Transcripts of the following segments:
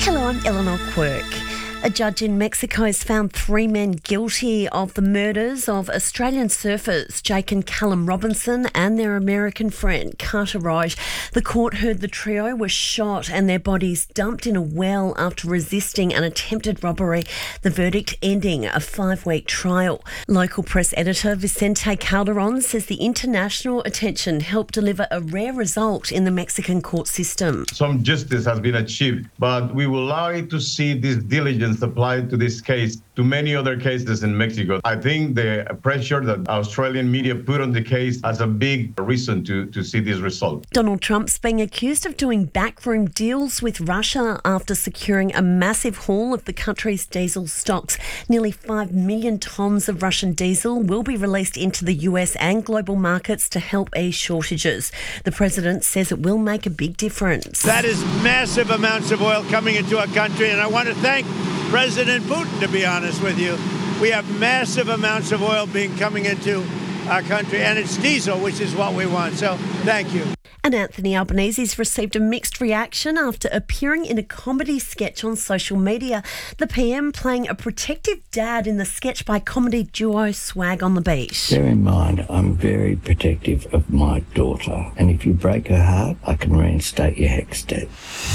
Hello, I'm Eleanor Quirk. A judge in Mexico has found 3 men guilty of the murders of Australian surfers Jake and Callum Robinson and their American friend Carter Roge. The court heard the trio were shot and their bodies dumped in a well after resisting an attempted robbery, the verdict ending a 5-week trial. Local press editor Vicente Calderon says the international attention helped deliver a rare result in the Mexican court system. Some justice has been achieved, but we would like to see this diligence applied to this case to many other cases in Mexico. I think the pressure that Australian media put on the case has a big reason to see this result. Donald Trump's being accused of doing backroom deals with Russia after securing a massive haul of the country's diesel stocks. Nearly 5 million tonnes of Russian diesel will be released into the US and global markets to help ease shortages. The president says it will make a big difference. That is massive amounts of oil coming into our country, and I want to thank President Putin, to be honest with you. We have massive amounts of oil coming into our country, and it's diesel, which is what we want. So thank you. And Anthony Albanese's received a mixed reaction after appearing in a comedy sketch on social media. The PM playing a protective dad in the sketch by comedy duo Swag on the Beach. Bear in mind, I'm very protective of my daughter, and if you break her heart, I can reinstate your HECS debt.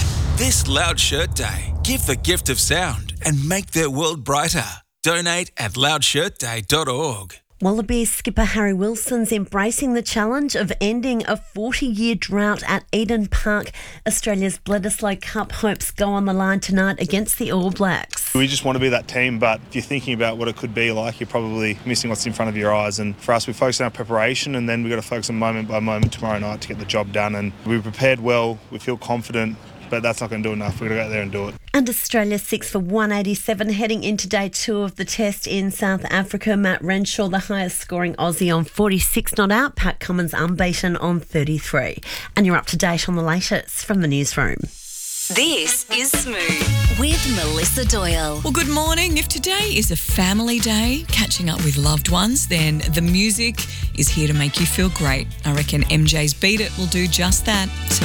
This Loud Shirt Day, give the gift of sound and make their world brighter. Donate at loudshirtday.org. Wallabies skipper Harry Wilson's embracing the challenge of ending a 40-year drought at Eden Park. Australia's Bledisloe Cup hopes go on the line tonight against the All Blacks. We just want to be that team, but if you're thinking about what it could be like, you're probably missing what's in front of your eyes. And for us, we focus on our preparation, and then we've got to focus on moment by moment tomorrow night to get the job done. And we prepared well, we feel confident, but that's not going to do enough. We've got to go out there and do it. And Australia 6 for 187 heading into day 2 of the test in South Africa. Matt Renshaw, the highest scoring Aussie on 46 not out. Pat Cummins unbeaten on 33. And you're up to date on the latest from the newsroom. This is Smooth with Melissa Doyle. Well, good morning. If today is a family day, catching up with loved ones, then the music is here to make you feel great. I reckon MJ's Beat It will do just that. So